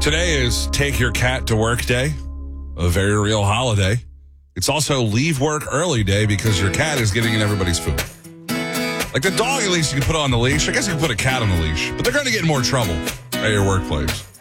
Today is Take Your Cat to Work Day, a very real holiday. It's also Leave Work Early Day because your cat is getting in everybody's food. Like the dog, at least you can put on the leash. I guess you can put a cat on the leash, but they're going to get in more trouble at your workplace.